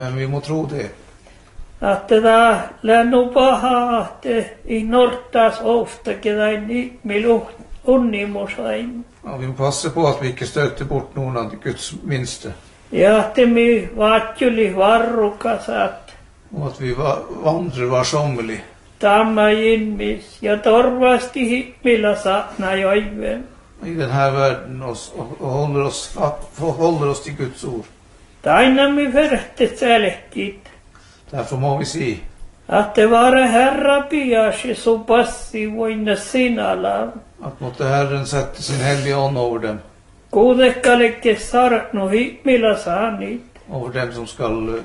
Men vi må tro det. Att det där lär nog paha att i nortas ofta kedain milu unnimusain. Ja, vi må passe på at vi ikke støter bort noen av Guds minste. Ja att mi vaatjuli varrukas att Og at vi vandrer varsommelig. tämä inmis ja torvasti himmillä saatna joiven. I denne verden og holder oss til Guds ord. Aina mi verhtet sälkit. Derfor må vi si Att det var Herra piasi sun passi voina sinala. at måtte Herren sette sin hellige ånd over dem. Kuudekkalekke sarnu himmillä saanit. Over dem som skal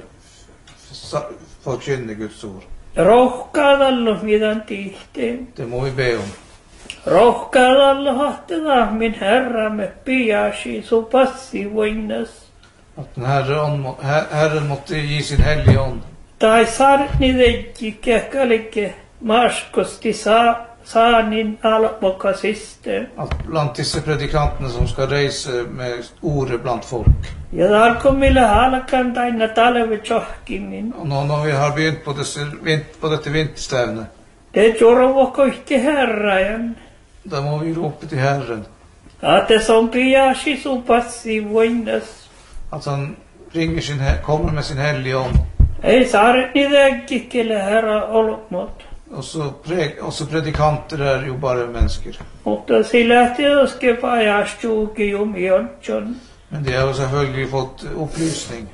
forkynne Guds ord. Rohkaadallu midan tihteen. Det må vi be om. Rohkaadallu hahteda min Herramme piasi sun passi voinas. At den Herren måtte gi sin hellige ånd. Tai sarni deikki kehkalekke maskosti saanin almokasiste. At blant disse predikantene som skal reise med ordet blant folk. Ja alkomille halkan taina talve tjohkimin. Og når vi har begynt på dette vinterstevnet, Det jorvoko ikke Herrajan. da må vi rope til Herren. Att det som piasi sun passi voinas. At han kommer med sin hellige ånd. Ei sarni deikki kelle Herra olmot. Og så predikanter er jo bare mennesker. Mutta sillä tietysti pajastuukin jumionjon. Men de har jo selvfølgelig fått opplysning.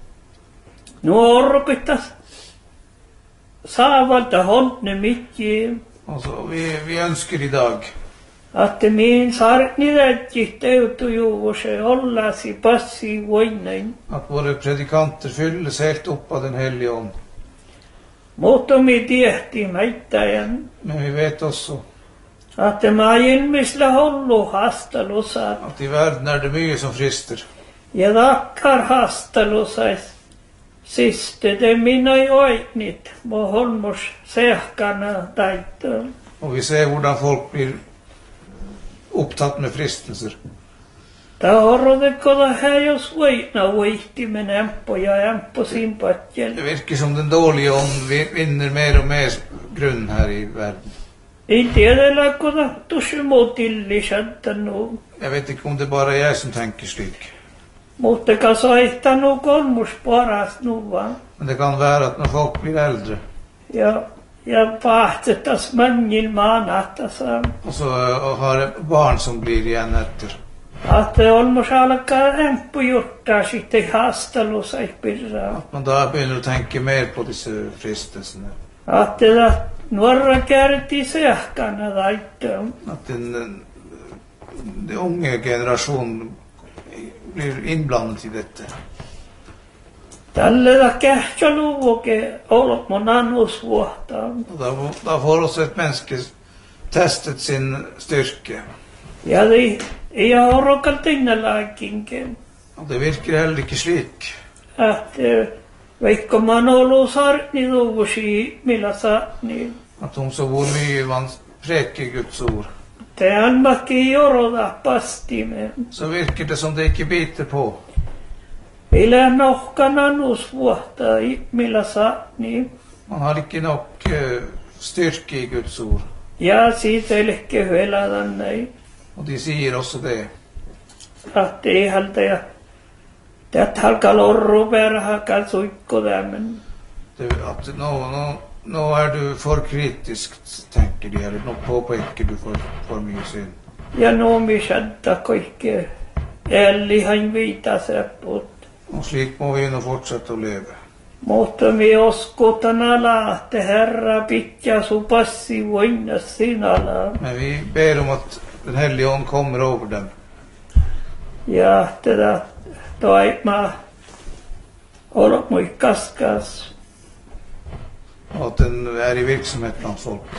Nuorpittas saavalta honne mikki. Altså, vi ønsker i dag Att min sarni deikki teutu juuvose ollasi passi voinain. at våre predikanter fylles helt opp av den hellige ånd. Mutta mi tiehti maittajan. Men vi vet også Att mä ilmisla hollu hastalusa. at i verden er det mye som frister. Ja takkar hastalusais. Siste det minä ei oiknit. Mo holmos sehkana taittoon. Og vi ser hvordan folk blir opptatt med fristelser. Ta horrodekko da häjos voitna voihtimen ämppo ja ämppo simpatjel. Det virker som den dårlige ånd vinner mer og mer grunn her i verden. Ei tiedellä da tusimutillisantanu. Jeg vet ikke om det bare er jeg som tenker slik. Mutta kasoihtanu kolmus paras nuva. Men det kan være at når folk blir eldre, Ja pahtetas mangin maanahtasa. og så har barn som blir igjen etter, Att det olmos alkaa ämppu juttaa sitten hastalusais pirraa. at man da begynner å tenke mer på disse fristelsene. Att det nuorra kärti sehkana taittoon. At den unge generasjonen blir innblandet i dette. Tälle da kähtsäluvuke olmon annusvuotaan. Og da får også et menneske testet sin styrke. Ja ei horokal tinnalaakinken. Og det virker heller ikke slik. Att vaikka man ollut sarni luvusi millä saatni. At om så hvor mye man preker Guds ord, Te anmakki joroda pastimen. så virker det som det ikke biter på. Illä nohkan annusvuotta millä saatni. Man har ikke nok styrke i Guds ord. Ja siitä ei lehke hyölädän näin. Og de sier også det. Att ei halta ja. Det halka lorru perhaka suikko tämän. At nå er du for kritisk, tenker de, eller nå påpeker du for mye synd. Ja nomi shadda koikke. Ellihan viitaseput. Og slik må vi nå fortsette å leve. Mutta me oskotana lahte Herra pitkä su passi voinas sinala. Men vi ber om at den hellige ånd kommer over dem. Ja tätä toima olo mui kaskas. Og at den er i virksomhet blant folk.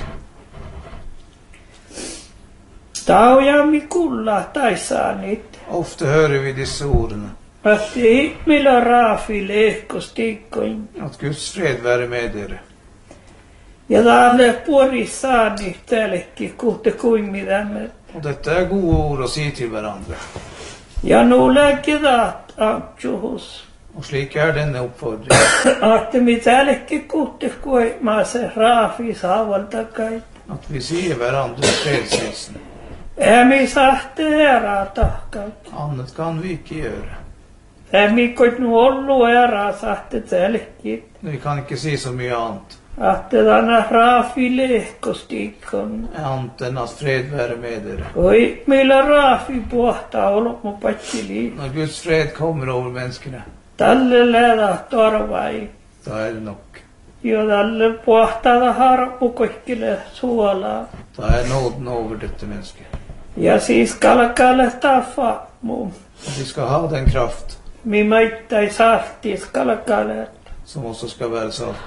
Taujami kulla taisaanit. Ofte hører vi disse ordene. Att himmillä raafi lehkostikkoin. At Guds fred være med dere. Ja täällä puorisaani täällekin kuutte kuin mitä me. Og dette er gode ord å si til hverandre. Ja nu läkedat amtjuhus. Och slik denne uppfordring. Ahte mitäällekin kuhtis kuimaase raafi saavaltakai. Att vi ser varandra fredshälsen. Ämi sahte eraa tahkai. Annat kan vi inte göra. Ämi koit nu ollu eraa sahte täällekin. Vi kan inte se så mycket annat. Ahte tänä raafi lehkostikon. Annat än att fred vara med er. Oi, millä raafi puhtaa olmu patsili. När Guds fred kommer över människorna, Tälle läda torvai. då är det nog. Jo tälle puhtaa harpu kaikille suolaa. Då är nåden över detta människa. Ja siis kalkalle taffa muu. Vi ska ha den kraft Mi maittai sahtis kalkalle. som också ska vara salt.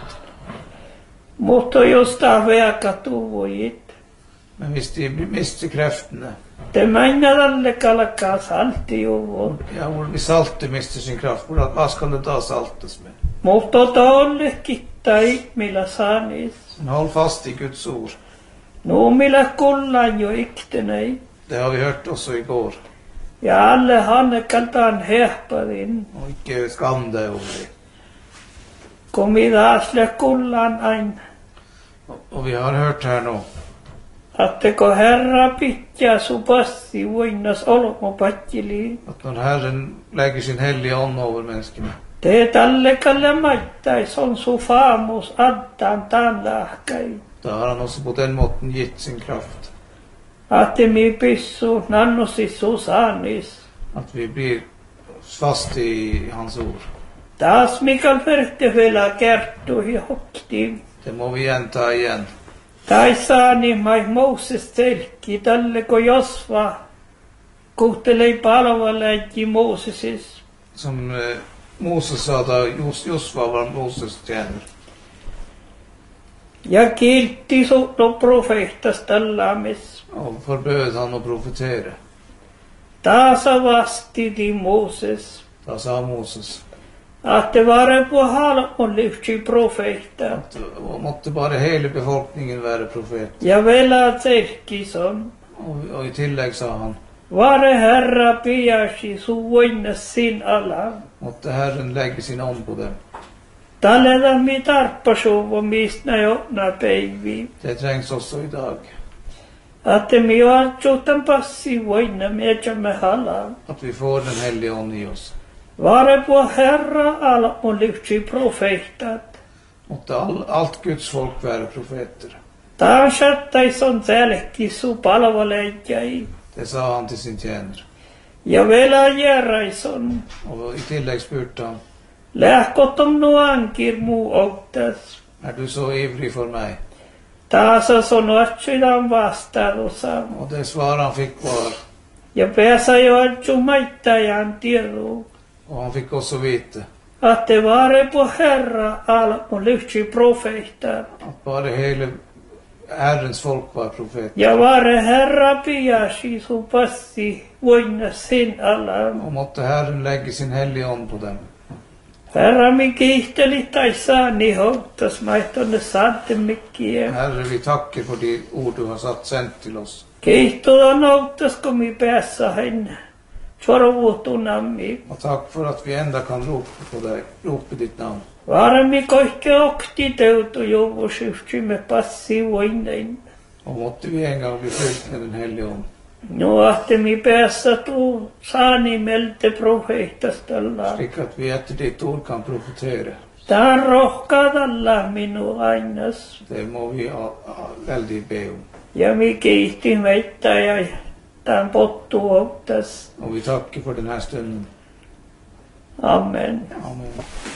Mutta josta veaka tuvujit. Men visst det blir mister krafterna. Te männä tälle kalkaa salti juvu. Ja, vi saltet mister sin kraft. Vad ska det då saltas med? Mutta tolle kittai millä saanis. Men håll fast i Guds ord. No millä kullan jo iktenei. Det har vi hört också igår. Ja alle hannekaltaan hehpadin. Och icke skam dig över det. Komi taasle kullan aina. Och vi har hört här nu. Atteko Herra pitää su passi voinnas olmo patsili. Att när Herren lägger sin heliga ande över människorna, Te tälle kalle maittais on su faamus addan taan lahkai. då har han också på den måten gett sin kraft. Ate mi pissu nannosis su saanis. Att vi blir fast i hans ord. Taas Mikael Perttefela kertoi hokti. Det må vi igen ta igen. Tai saani mai Moses telkki tälleko Josva. Kuhtelei palvaläji Mosesis. Som Moses sa då Josva var Moses tjänare. Ja kiitti suutto profeettas tällaamis. Och förböd han att profetera. Taasa vastiti Moses. Då sa Moses Att det var en på halvon lyfti profeetta. att måtte bara hela befolkningen vara profet. Ja vela selkison. Och i tillägg sa han, Vare Herra piasi su voinnas sin alla. måtte Herren lägga sin hand på dem. Taleda mi tarppasuvo mistä jonna päivi. Det trängs också idag. Att mi artsuutan passi voinna mietämme halaa. Att vi får den heliga ande i oss. Vare på Herra almon lyfti profeettat. Måtte allt Guds folk vara profeter. Taasattais on tälkki su palvaleijai. Det sa han till sin tjänare. Ja vela järaison. Och i tillägg spurte han, Lähkotom nuankir muu ottas. är du så ivrig för mig? Taasa sanoatsuidan vastaadussa. Och det svar han fick var, Ja pääsä jo atsu maittajan tiedu. och han fick också veta, Att det vare på Herra almon lyfti profeettat. att bara hela Herrens folk var profet. Ja vare Herra piasi su passi voinnas sin alla. Och måtte Herren lägga sin heliga ande på dem. Herra mi kiihteli tai saani houttas maihtonne saatte mikkiä. Herre, vi tackar för de ord du har sänt till oss. Kiihtodan houttas kun mi päässä henne. Sorvuutunammi. Och tack för att vi ända kan ropa på dig, ropa ditt namn. Varmi koihke okti teutu juvusyhtymme passi voinnein. Och måtte vi en gång bli fyllt med den heliga ande. No ahte mi päässä tuu saani melte profeettastalla. Slik att vi efter ditt ord kan profetera. Tän rohkaadalla minu ainas. Det må vi väldigt be om. Ja mi kiihti meitä ja tän pottu outtas. Och vi tackar för den här stunden. Amen. Amen.